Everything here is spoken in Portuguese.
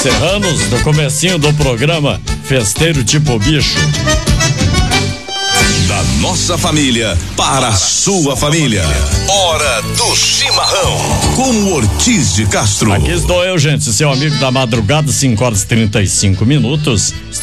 Serranos, no comecinho do programa Festeiro Tipo Bicho. Da nossa família para a sua família. Hora do Chimarrão com o Ortiz de Castro. Aqui estou eu, gente, seu amigo da madrugada, 5h35.